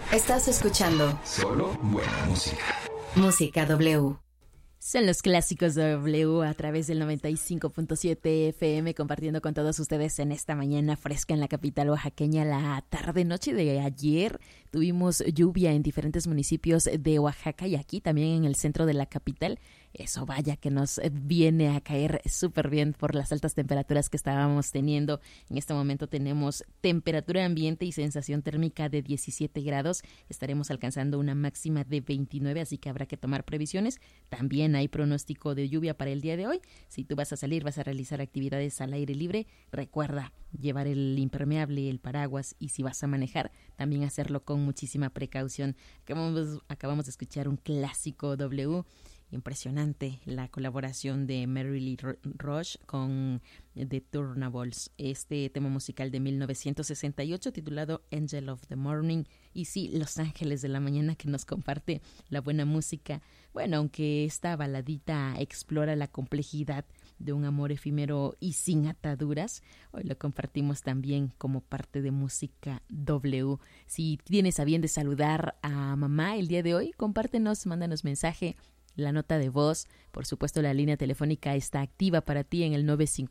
Estás escuchando solo buena música. Música W. Son los clásicos W a través del 95.7 FM, compartiendo con todos ustedes en esta mañana fresca en la capital oaxaqueña. La tarde-noche de ayer tuvimos lluvia en diferentes municipios de Oaxaca y aquí también en el centro de la capital. Eso vaya que nos viene a caer súper bien por las altas temperaturas que estábamos teniendo. En este momento tenemos temperatura ambiente y sensación térmica de 17 grados. Estaremos alcanzando una máxima de 29, así que habrá que tomar previsiones. También hay pronóstico de lluvia para el día de hoy. Si tú vas a salir, vas a realizar actividades al aire libre, recuerda llevar el impermeable, el paraguas, y si vas a manejar, también hacerlo con muchísima precaución. Acabamos de escuchar un clásico W. Impresionante la colaboración de Mary Lee Roche con The Turnables, este tema musical de 1968 titulado Angel of the Morning. Y sí, Los Ángeles de la Mañana, que nos comparte la buena música. Bueno, aunque esta baladita explora la complejidad de un amor efímero y sin ataduras, hoy lo compartimos también como parte de Música W. Si tienes a bien de saludar a mamá el día de hoy, compártenos, mándanos mensaje, la nota de voz. Por supuesto, la línea telefónica está activa para ti en el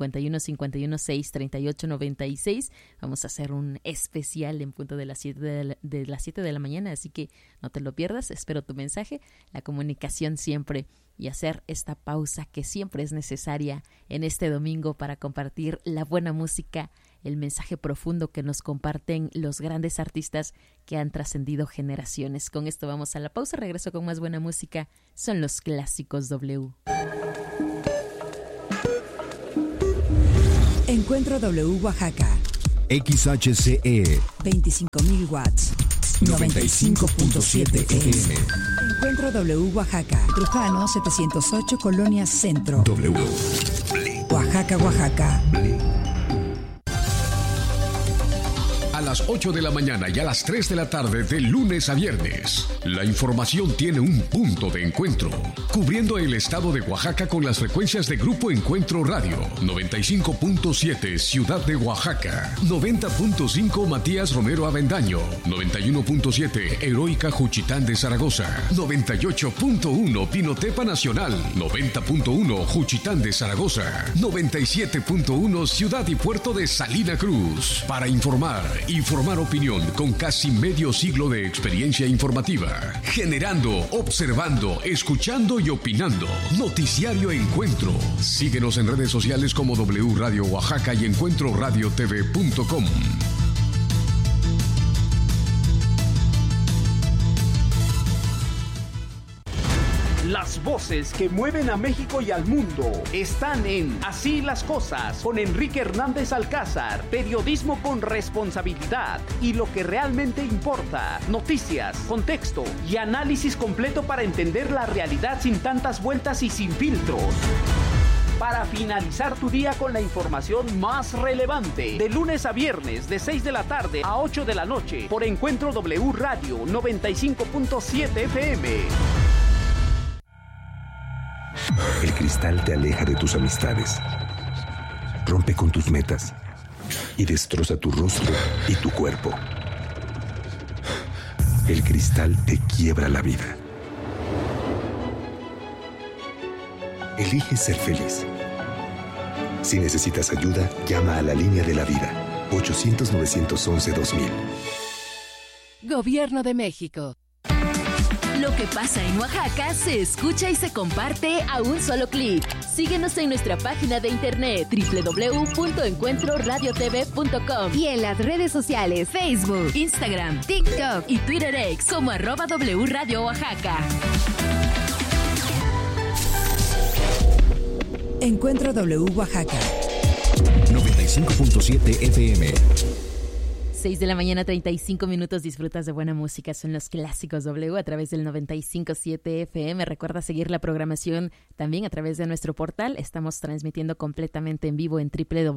951-516-3896. Vamos a hacer un especial en punto de las 7 de la mañana, así que no te lo pierdas. Espero tu mensaje, la comunicación siempre, y hacer esta pausa que siempre es necesaria en este domingo para compartir la buena música, el mensaje profundo que nos comparten los grandes artistas que han trascendido generaciones. Con esto vamos a la pausa, regreso con más buena música. Son los clásicos W. Encuentro W Oaxaca. XHCE 25.000 watts. 95.7 FM. Encuentro W Oaxaca. Trujano 708, Colonia Centro. W. Oaxaca, Oaxaca. A las 8 de la mañana y a las 3 de la tarde de lunes a viernes, la información tiene un punto de encuentro, cubriendo el estado de Oaxaca con las frecuencias de Grupo Encuentro Radio, 95.7 Ciudad de Oaxaca, 90.5 Matías Romero Avendaño, 91.7 Heroica Juchitán de Zaragoza, 98.1 Pinotepa Nacional, 90.1 Juchitán de Zaragoza, 97.1 Ciudad y Puerto de Salina Cruz. Para informar y formar opinión con casi medio siglo de experiencia informativa, generando, observando, escuchando y opinando. Noticiario Encuentro. Síguenos en redes sociales como W Radio Oaxaca y encuentroradiotv.com. Las voces que mueven a México y al mundo están en Así las Cosas, con Enrique Hernández Alcázar. Periodismo con responsabilidad y lo que realmente importa. Noticias, contexto y análisis completo para entender la realidad sin tantas vueltas y sin filtros. Para finalizar tu día con la información más relevante, de lunes a viernes, de 6 de la tarde a 8 de la noche, por Encuentro W Radio 95.7 FM. El cristal te aleja de tus amistades, rompe con tus metas y destroza tu rostro y tu cuerpo. El cristal te quiebra la vida. Elige ser feliz. Si necesitas ayuda, llama a la línea de la vida, 800-911-2000. Gobierno de México. Lo que pasa en Oaxaca se escucha y se comparte a un solo clic. Síguenos en nuestra página de internet www.encuentroradiotv.com y en las redes sociales Facebook, Instagram, TikTok y Twitter X como @W Radio Oaxaca. Encuentro W Oaxaca. 95.7 FM. 6 de la mañana, 35 minutos. Disfrutas de buena música. Son los clásicos W a través del 95.7 FM. Recuerda seguir la programación también a través de nuestro portal. Estamos transmitiendo completamente en vivo en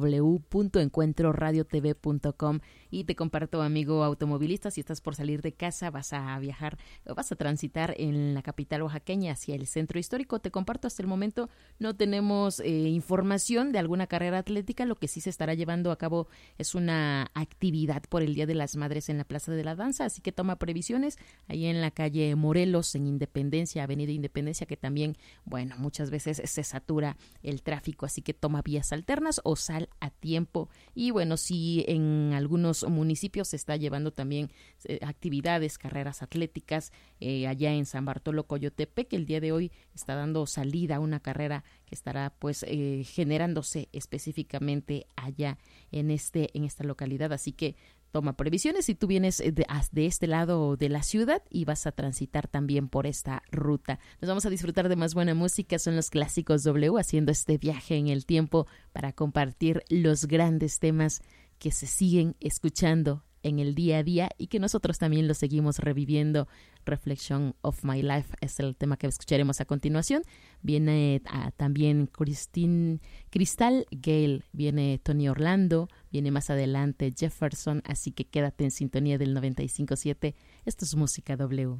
www.encuentroradiotv.com. Y te comparto, amigo automovilista, si estás por salir de casa, vas a viajar o vas a transitar en la capital oaxaqueña hacia el centro histórico. Te comparto, hasta el momento no tenemos información de alguna carrera atlética. Lo que sí se estará llevando a cabo es una actividad por por el Día de las Madres en la Plaza de la Danza, así que toma previsiones ahí en la calle Morelos, en Independencia, Avenida Independencia, que también, bueno, muchas veces se satura el tráfico, así que toma vías alternas o sal a tiempo. Y bueno, si en algunos municipios se está llevando también actividades, carreras atléticas, allá en San Bartolo Coyotepec, el día de hoy está dando salida a una carrera que estará pues generándose específicamente allá en esta localidad, así que toma previsiones si tú vienes de este lado de la ciudad y vas a transitar también por esta ruta. Nos vamos a disfrutar de más buena música, son los Clásicos W haciendo este viaje en el tiempo para compartir los grandes temas que se siguen escuchando en el día a día y que nosotros también lo seguimos reviviendo. Reflection of My Life es el tema que escucharemos a continuación. Viene también Crystal Gale, viene Tony Orlando, viene más adelante Jefferson, así que quédate en sintonía del 95.7. Esto es Música W.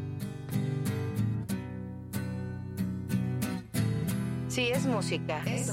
Sí, es música. Es